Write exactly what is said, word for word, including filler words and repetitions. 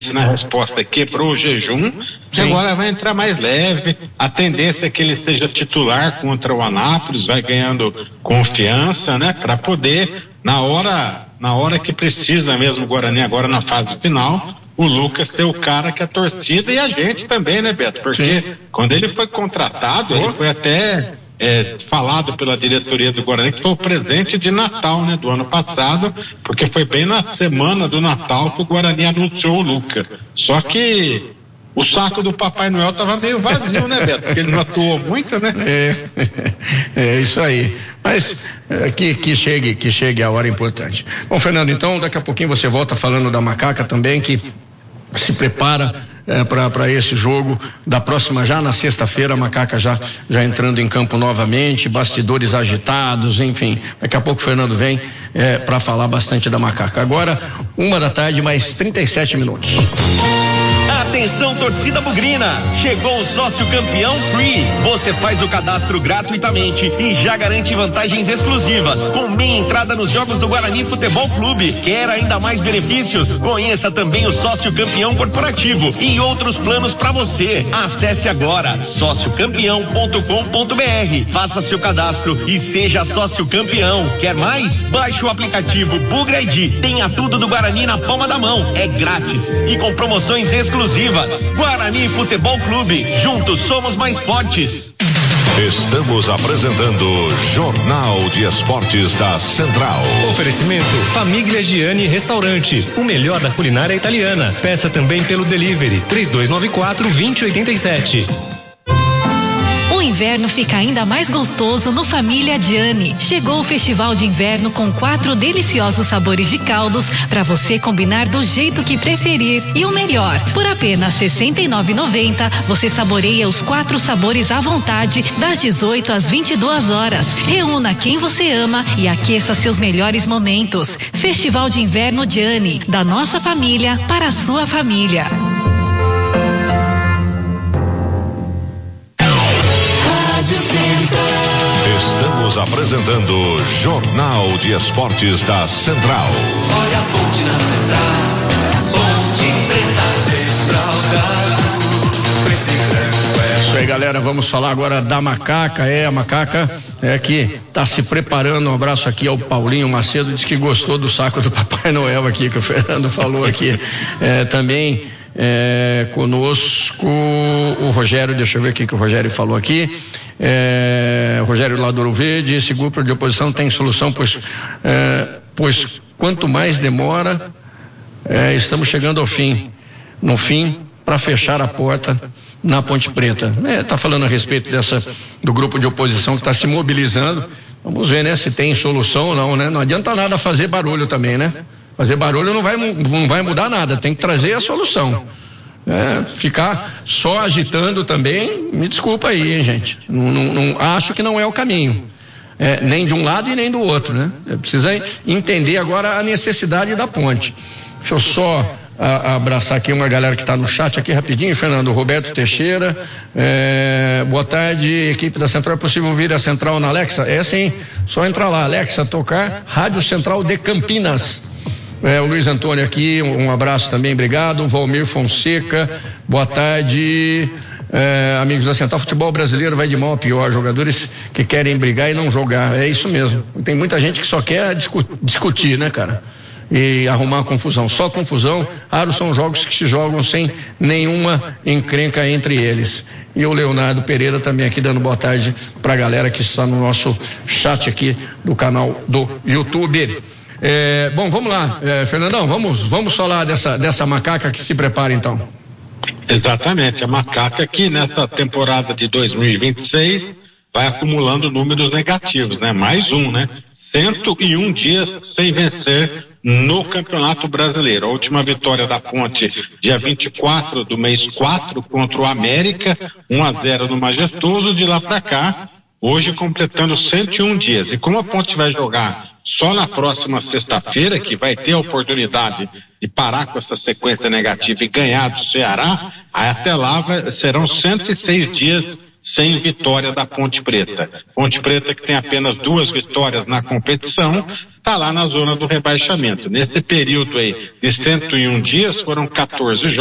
na resposta quebrou o jejum, e agora vai entrar mais leve. A tendência é que ele seja titular contra o Anápolis, vai ganhando confiança, né, para poder, na hora, na hora que precisa mesmo o Guarani, agora na fase final, o Lucas ser o cara que a torcida e a gente também, né, Beto? Porque Sim. quando ele foi contratado, ele foi até É, falado pela diretoria do Guarani que foi o presente de Natal, né, do ano passado, porque foi bem na semana do Natal que o Guarani anunciou o Lucas. Só que o saco do Papai Noel estava meio vazio, né, Beto? Porque ele não atuou muito, né? É, é isso aí. Mas é, que, que, chegue, que chegue a hora importante. Bom, Fernando, então daqui a pouquinho você volta falando da Macaca também, que se prepara É, para esse jogo da próxima, já na sexta-feira, a Macaca já, já entrando em campo novamente, bastidores agitados, enfim. Daqui a pouco o Fernando vem é, para falar bastante da Macaca. Agora, uma da tarde, mais trinta e sete minutos. Atenção, torcida bugrina, chegou o sócio campeão Free. Você faz o cadastro gratuitamente e já garante vantagens exclusivas, com meia entrada nos jogos do Guarani Futebol Clube. Quer ainda mais benefícios? Conheça também o sócio campeão corporativo e outros planos para você. Acesse agora sócio campeão ponto com ponto br, faça seu cadastro e seja sócio campeão. Quer mais? Baixe o aplicativo Bugra I D. Tenha tudo do Guarani na palma da mão. É grátis e com promoções exclusivas. Guarani Futebol Clube, juntos somos mais fortes. Estamos apresentando Jornal de Esportes da Central. Oferecimento Famiglia Gianni Restaurante, o melhor da culinária italiana. Peça também pelo delivery três dois nove quatro, dois zero oito sete. O inverno fica ainda mais gostoso no Família Gianni. Chegou o festival de inverno com quatro deliciosos sabores de caldos para você combinar do jeito que preferir. E o melhor, por apenas sessenta e nove reais e noventa centavos você saboreia os quatro sabores à vontade das dezoito às vinte e duas horas. Reúna quem você ama e aqueça seus melhores momentos. Festival de Inverno Gianni, da nossa família para a sua família. Estamos apresentando Jornal de Esportes da Central. Olha a ponte na central, ponte preta, é isso aí, galera, vamos falar agora da Macaca. É, a Macaca é que está se preparando. Um abraço aqui ao Paulinho Macedo, diz que gostou do saco do Papai Noel aqui, que o Fernando falou aqui. É, também é, conosco o Rogério, deixa eu ver o que o Rogério falou aqui. É, Rogério lá do Ouro Verde, esse grupo de oposição tem solução, pois, é, pois quanto mais demora, é, estamos chegando ao fim, no fim, para fechar a porta na Ponte Preta. Está é, falando a respeito dessa, do grupo de oposição que está se mobilizando. Vamos ver, né, se tem solução ou não, né? Não adianta nada fazer barulho também, né? Fazer barulho não vai, não vai mudar nada, tem que trazer a solução. É, ficar só agitando também, me desculpa aí, hein, gente, não, não, não, acho que não é o caminho, é, nem de um lado e nem do outro, né? Precisa entender agora a necessidade da ponte. Deixa eu só a, abraçar aqui uma galera que está no chat aqui rapidinho. Fernando, Roberto Teixeira, é, boa tarde, equipe da Central. É possível ouvir a Central na Alexa? É sim, só entrar lá, Alexa, tocar Rádio Central de Campinas. É, o Luiz Antônio aqui, um, um abraço também, obrigado. Valmir Fonseca, boa tarde. É, amigos da Central, futebol brasileiro vai de mal a pior, jogadores que querem brigar e não jogar, é isso mesmo. Tem muita gente que só quer discu- discutir, né, cara? E arrumar confusão, só confusão. Raros são jogos que se jogam sem nenhuma encrenca entre eles. E o Leonardo Pereira também aqui dando boa tarde pra galera que está no nosso chat aqui do canal do YouTube. É, bom, vamos lá, é, Fernandão, vamos, vamos falar dessa, dessa Macaca que se prepara então. Exatamente, a Macaca que nessa temporada de dois mil e vinte e seis vai acumulando números negativos, né? Mais um, né? cento e um dias sem vencer no Campeonato Brasileiro. A última vitória da Ponte, dia vinte e quatro do mês quatro, contra o América, um a zero no Majestoso. De lá para cá, hoje completando cento e um dias. E como a Ponte vai jogar só na próxima sexta-feira, que vai ter a oportunidade de parar com essa sequência negativa e ganhar do Ceará, aí até lá vai, serão cento e seis dias sem vitória da Ponte Preta. Ponte Preta, que tem apenas duas vitórias na competição, está lá na zona do rebaixamento. Nesse período aí de cento e um dias, foram quatorze jogos.